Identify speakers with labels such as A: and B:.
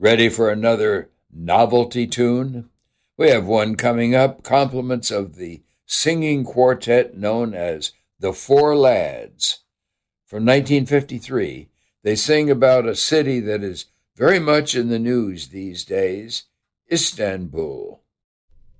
A: Ready for another novelty tune? We have one coming up, compliments of the singing quartet known as the Four Lads. From 1953, they sing about a city that is very much in the news these days, Istanbul.